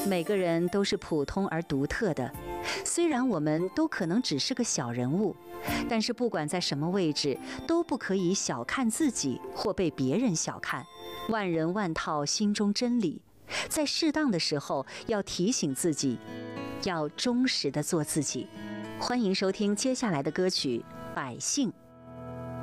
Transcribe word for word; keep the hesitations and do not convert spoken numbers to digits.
每个人都是普通而独特的，虽然我们都可能只是个小人物，但是不管在什么位置，都不可以小看自己或被别人小看。万人万套，心中真理，在适当的时候要提醒自己，要忠实的做自己。欢迎收听接下来的歌曲《百姓》。